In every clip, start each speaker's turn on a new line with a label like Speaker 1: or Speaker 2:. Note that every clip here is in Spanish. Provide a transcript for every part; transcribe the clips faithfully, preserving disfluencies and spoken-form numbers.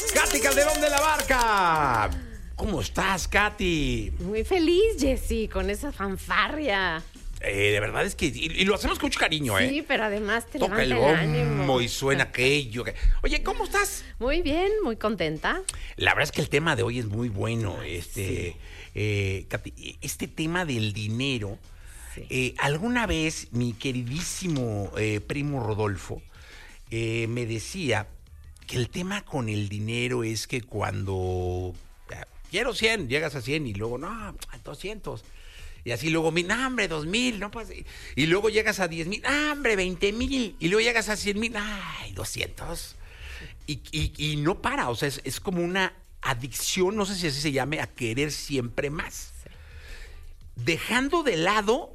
Speaker 1: Katy Calderón de la Barca. ¿Cómo estás, Katy?
Speaker 2: Muy feliz, Jessy, con esa fanfarria.
Speaker 1: Eh, de verdad es que... Y, y lo hacemos con mucho cariño, ¿eh?
Speaker 2: Sí, pero además te
Speaker 1: Toca el
Speaker 2: levanta el ánimo.
Speaker 1: bombo y suena aquello. que- Oye, ¿cómo estás?
Speaker 2: Muy bien, muy contenta.
Speaker 1: La verdad es que el tema de hoy es muy bueno. Este, eh, Katy, este tema del dinero.
Speaker 2: Sí.
Speaker 1: Eh, alguna vez mi queridísimo eh, primo Rodolfo eh, me decía que el tema con el dinero es que cuando eh, quiero cien, llegas a cien y luego, no, doscientos. Y así luego, no, hombre, dos mil, no pasa. Y luego llegas a diez mil, no, hombre, veinte mil. Y luego llegas a cien mil, ay, doscientos. Y, y, y no para, o sea, es, es como una adicción, no sé si así se llame, a querer siempre más.
Speaker 2: Sí.
Speaker 1: Dejando de lado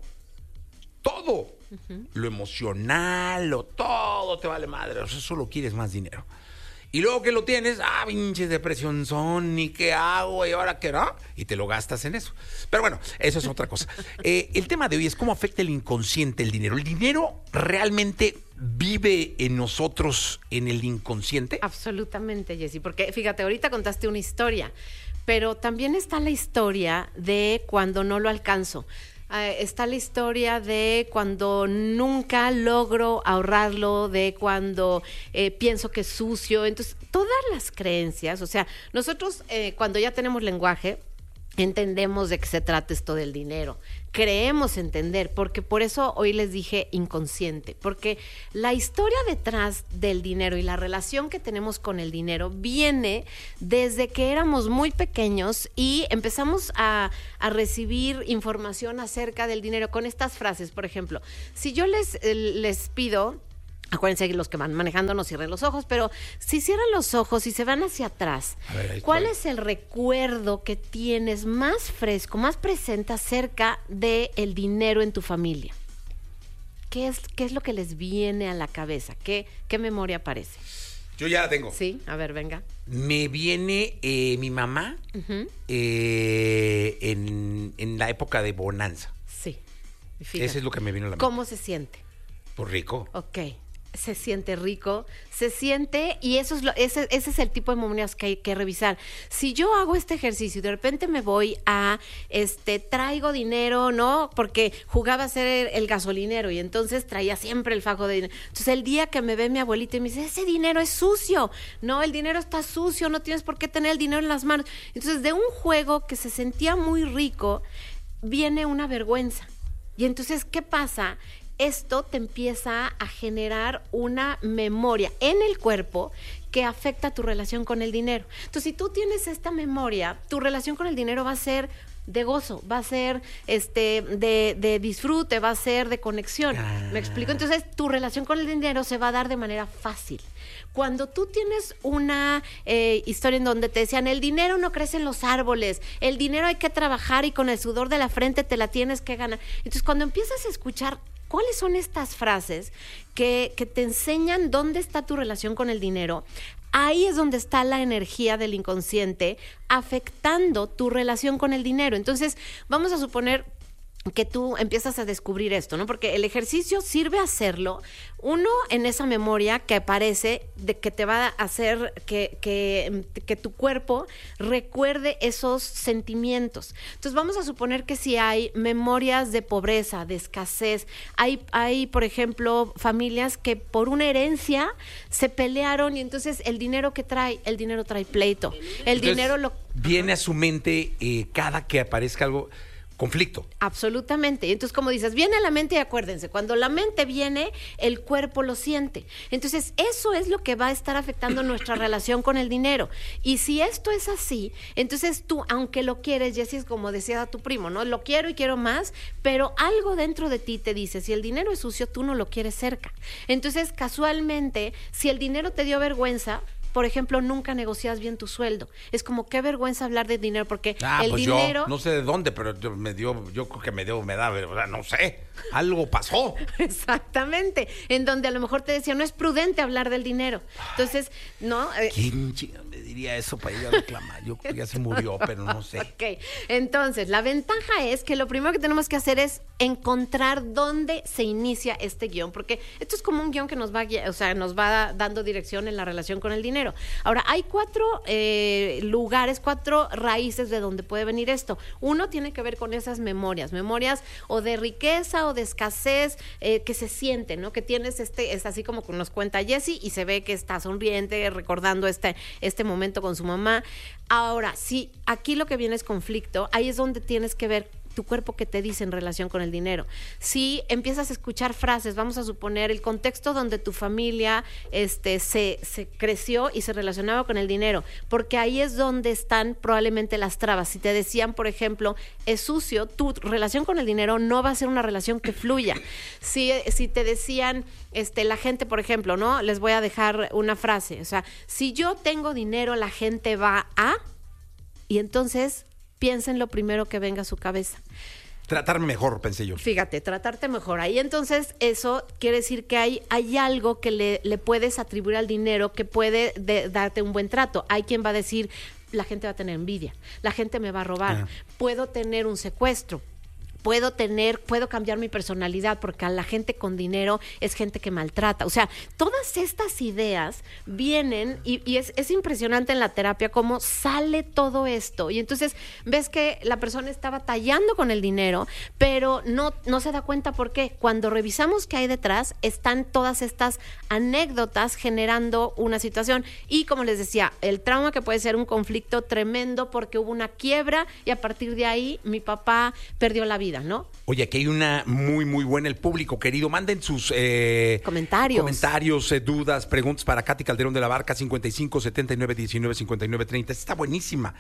Speaker 1: todo. Uh-huh. Lo emocional, lo todo te vale madre, o sea, solo quieres más dinero. Y luego que lo tienes, ah, pinche depresión son, ¿y qué hago? ¿Y ahora qué no? Y te lo gastas en eso. Pero bueno, eso es otra cosa. Eh, el tema de hoy es cómo afecta el inconsciente el dinero. ¿El dinero realmente vive en nosotros, en el inconsciente?
Speaker 2: Absolutamente, Jessy, porque fíjate, ahorita contaste una historia, pero también está la historia de cuando no lo alcanzo. Uh, está la historia de cuando nunca logro ahorrarlo, de cuando eh, pienso que es sucio. Entonces, todas las creencias, o sea, nosotros eh, cuando ya tenemos lenguaje, entendemos de qué se trata esto del dinero. Creemos entender, porque por eso hoy les dije inconsciente, porque la historia detrás del dinero y la relación que tenemos con el dinero viene desde que éramos muy pequeños y empezamos a, a recibir información acerca del dinero con estas frases. Por ejemplo, si yo les, les pido... Acuérdense que los que van manejando no cierren los ojos, pero si cierran los ojos y se van hacia atrás, ver, ¿cuál es el recuerdo que tienes más fresco, más presente acerca del dinero en tu familia? ¿Qué es, qué es lo que les viene a la cabeza? ¿Qué, qué memoria aparece?
Speaker 1: Yo ya la tengo.
Speaker 2: Sí, a ver, venga.
Speaker 1: Me viene eh, mi mamá uh-huh. eh, en, en la época de bonanza.
Speaker 2: Sí.
Speaker 1: Fíjate, eso es lo que me vino a la mente.
Speaker 2: ¿Cómo se siente?
Speaker 1: Pues rico.
Speaker 2: Ok. Se siente rico, se siente, y eso es lo, ese, ese es el tipo de memorias que hay que revisar. Si yo hago este ejercicio y de repente me voy a, este, traigo dinero, ¿no? Porque jugaba a ser el, el gasolinero y entonces traía siempre el fajo de dinero. Entonces el día que me ve mi abuelita y me dice, ese dinero es sucio, no, el dinero está sucio, no tienes por qué tener el dinero en las manos. Entonces de un juego que se sentía muy rico, viene una vergüenza. Y entonces, ¿qué pasa? Esto te empieza a generar una memoria en el cuerpo que afecta tu relación con el dinero. Entonces, si tú tienes esta memoria, tu relación con el dinero va a ser de gozo, va a ser este de, de disfrute, va a ser de conexión. Ah. ¿Me explico? Entonces, tu relación con el dinero se va a dar de manera fácil. Cuando tú tienes una eh, historia en donde te decían, el dinero no crece en los árboles, el dinero hay que trabajar y con el sudor de la frente te la tienes que ganar. Entonces, cuando empiezas a escuchar ¿cuáles son estas frases que, que te enseñan dónde está tu relación con el dinero? Ahí es donde está la energía del inconsciente afectando tu relación con el dinero. Entonces, vamos a suponer que tú empiezas a descubrir esto, ¿no? Porque el ejercicio sirve a hacerlo, uno, en esa memoria que aparece, de que te va a hacer que, que, que tu cuerpo recuerde esos sentimientos. Entonces, vamos a suponer que si hay memorias de pobreza, de escasez, hay, hay, por ejemplo, familias que por una herencia se pelearon y entonces el dinero que trae, el dinero trae pleito. El entonces, dinero lo...
Speaker 1: Viene a su mente eh, cada que aparezca algo... conflicto.
Speaker 2: Absolutamente. Entonces, como dices, viene a la mente y acuérdense, cuando la mente viene, el cuerpo lo siente. Entonces, eso es lo que va a estar afectando nuestra relación con el dinero. Y si esto es así, entonces tú, aunque lo quieres, Jessy, es como decía a tu primo, ¿no? Lo quiero y quiero más, pero algo dentro de ti te dice, si el dinero es sucio, tú no lo quieres cerca. Entonces, casualmente, si el dinero te dio vergüenza, por ejemplo, nunca negocias bien tu sueldo. Es como qué vergüenza hablar de dinero porque
Speaker 1: ah,
Speaker 2: el
Speaker 1: pues
Speaker 2: dinero...
Speaker 1: yo no sé de dónde, pero yo, me dio, yo creo que me dio, me da, ¿verdad? No sé. Algo pasó.
Speaker 2: Exactamente. En donde a lo mejor te decía, no es prudente hablar del dinero. Entonces, ¿no? Eh,
Speaker 1: ¿Quién me diría eso para ir a reclamar? Yo creo que ya se murió, pero no sé.
Speaker 2: Ok. Entonces, la ventaja es que lo primero que tenemos que hacer es encontrar dónde se inicia este guión, porque esto es como un guión que nos va, o sea, nos va dando dirección en la relación con el dinero. Ahora, hay cuatro eh, lugares, cuatro raíces de donde puede venir esto. Uno tiene que ver con esas memorias, memorias o de riqueza o de escasez eh, que se sienten, ¿no? Que tienes este, es así como nos cuenta Jessie y se ve que está sonriente, recordando este, este momento con su mamá. Ahora, si aquí lo que viene es conflicto, ahí es donde tienes que ver tu cuerpo que te dice en relación con el dinero. Si empiezas a escuchar frases, vamos a suponer el contexto donde tu familia este, se, se creció y se relacionaba con el dinero, porque ahí es donde están probablemente las trabas. Si te decían, por ejemplo, es sucio, tu relación con el dinero no va a ser una relación que fluya. Si, si te decían, este, la gente, por ejemplo, ¿no? Les voy a dejar una frase, o sea, si yo tengo dinero, la gente va a... Y entonces... piensa en lo primero que venga a su cabeza.
Speaker 1: Tratarme mejor, pensé yo.
Speaker 2: Fíjate, tratarte mejor. Ahí entonces eso quiere decir que hay, hay algo que le, le puedes atribuir al dinero que puede de, darte un buen trato. Hay quien va a decir, la gente va a tener envidia, la gente me va a robar, ah. puedo tener un secuestro. Puedo tener, puedo cambiar mi personalidad porque a la gente con dinero es gente que maltrata. O sea, todas estas ideas vienen y, y es, es impresionante en la terapia cómo sale todo esto. Y entonces ves que la persona está batallando con el dinero, pero no, no se da cuenta por qué. Cuando revisamos qué hay detrás, están todas estas anécdotas generando una situación. Y como les decía, el trauma que puede ser un conflicto tremendo porque hubo una quiebra y a partir de ahí mi papá perdió la vida, ¿no?
Speaker 1: Oye, aquí hay una muy, muy buena. El público querido, manden sus eh,
Speaker 2: comentarios,
Speaker 1: comentarios eh, dudas, preguntas para Katy Calderón de la Barca, cincuenta y cinco, setenta y nueve, diecinueve, cincuenta y nueve, treinta. Está buenísima.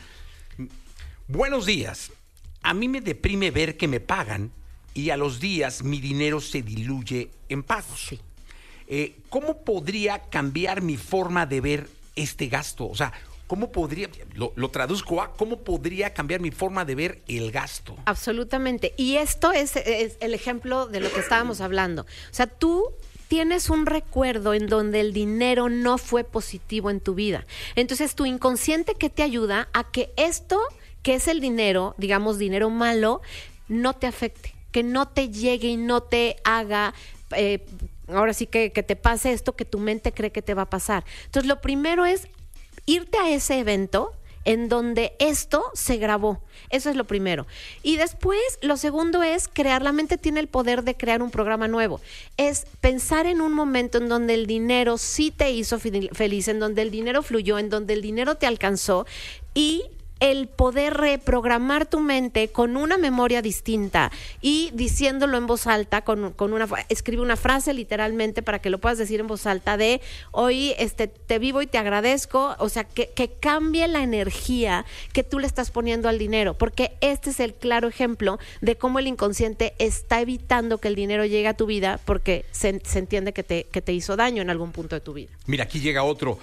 Speaker 1: Buenos días. A mí me deprime ver que me pagan y a los días mi dinero se diluye en pagos.
Speaker 2: Sí.
Speaker 1: Eh, ¿Cómo podría cambiar mi forma de ver este gasto? O sea, ¿cómo podría, lo, lo traduzco a, cómo podría cambiar mi forma de ver el gasto?
Speaker 2: Absolutamente. Y esto es, es el ejemplo de lo que estábamos hablando. O sea, tú tienes un recuerdo en donde el dinero no fue positivo en tu vida. Entonces, tu inconsciente, ¿qué te ayuda? A que esto, que es el dinero, digamos, dinero malo, no te afecte, que no te llegue y no te haga... Eh, ahora sí que, que te pase esto que tu mente cree que te va a pasar. Entonces, lo primero es irte a ese evento en donde esto se grabó. Eso es lo primero. Y después, lo segundo es crear. La mente tiene el poder de crear un programa nuevo. Es pensar en un momento en donde el dinero sí te hizo feliz, en donde el dinero fluyó, en donde el dinero te alcanzó y el poder reprogramar tu mente con una memoria distinta y diciéndolo en voz alta, con, con una escribe una frase literalmente para que lo puedas decir en voz alta de hoy este, te vivo y te agradezco, o sea, que, que cambie la energía que tú le estás poniendo al dinero, porque este es el claro ejemplo de cómo el inconsciente está evitando que el dinero llegue a tu vida porque se, se entiende que te, que te hizo daño en algún punto de tu vida.
Speaker 1: Mira, aquí llega otro,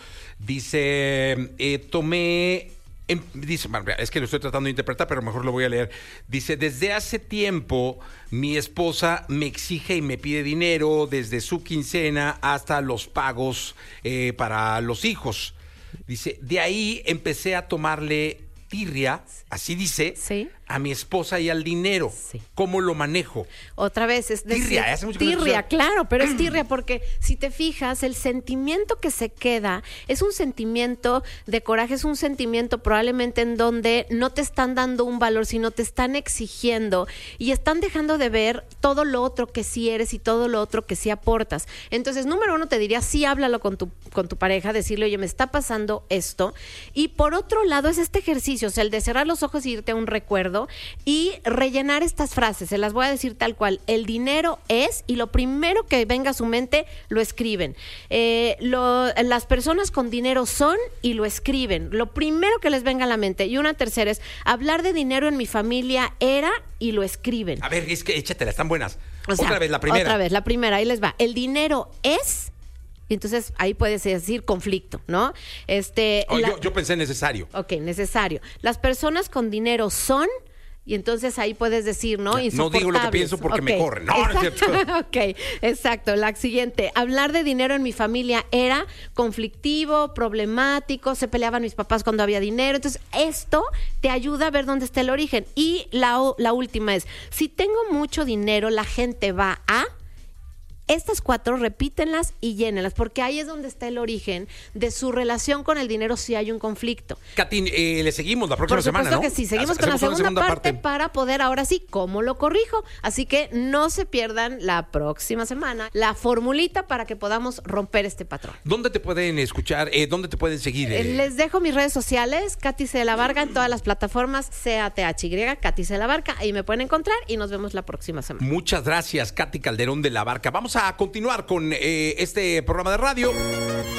Speaker 1: dice, eh, tomé... Dice, es que lo estoy tratando de interpretar, pero mejor lo voy a leer. Dice, desde hace tiempo mi esposa me exige y me pide dinero desde su quincena hasta los pagos eh, para los hijos. Dice, de ahí empecé a tomarle tirria, así dice,
Speaker 2: sí,
Speaker 1: a mi esposa y al dinero.
Speaker 2: Sí.
Speaker 1: ¿Cómo lo manejo?
Speaker 2: Otra vez es decir,
Speaker 1: tirria, hace mucho que
Speaker 2: tirria,
Speaker 1: no
Speaker 2: claro, pero es tirria porque si te fijas, el sentimiento que se queda es un sentimiento de coraje, es un sentimiento probablemente en donde no te están dando un valor, sino te están exigiendo y están dejando de ver todo lo otro que sí eres y todo lo otro que sí aportas. Entonces, número uno, te diría, sí, háblalo con tu, con tu pareja, decirle, oye, me está pasando esto. Y por otro lado, es este ejercicio, o sea, el de cerrar los ojos y irte a un recuerdo y rellenar estas frases, se las voy a decir tal cual. El dinero es, y lo primero que venga a su mente lo escriben. Eh, lo, las personas con dinero son, y lo escriben. Lo primero que les venga a la mente. Y una tercera es, hablar de dinero en mi familia era, y lo escriben.
Speaker 1: A ver, es que échatela, están buenas.
Speaker 2: O sea,
Speaker 1: otra vez, la primera.
Speaker 2: Otra vez, la primera, ahí les va. El dinero es... Y entonces ahí puedes decir conflicto, ¿no? Este,
Speaker 1: oh,
Speaker 2: la...
Speaker 1: yo, yo pensé necesario.
Speaker 2: Ok, necesario. Las personas con dinero son, Y entonces ahí puedes decir, ¿no?
Speaker 1: No digo lo que pienso porque okay. me corren. No, no es cierto.
Speaker 2: Ok, exacto. La siguiente. Hablar de dinero en mi familia era conflictivo, problemático, se peleaban mis papás cuando había dinero. Entonces, esto te ayuda a ver dónde está el origen. Y la, la última es, si tengo mucho dinero, la gente va a... Estas cuatro, repítenlas y llénenlas, porque ahí es donde está el origen de su relación con el dinero si hay un conflicto.
Speaker 1: Katy, eh, le seguimos la próxima semana, ¿no?
Speaker 2: Por supuesto que sí, seguimos con la segunda, segunda parte, parte para poder ahora sí, ¿cómo lo corrijo? Así que no se pierdan la próxima semana la formulita para que podamos romper este patrón.
Speaker 1: ¿Dónde te pueden escuchar? Eh, ¿Dónde te pueden seguir? Eh?
Speaker 2: Les dejo mis redes sociales, Katy C. de la Barca, en todas las plataformas, C A T H Y, Katy C. de la Barca, ahí me pueden encontrar y nos vemos la próxima semana.
Speaker 1: Muchas gracias, Katy Calderón de la Barca. Vamos a continuar con eh, este programa de radio.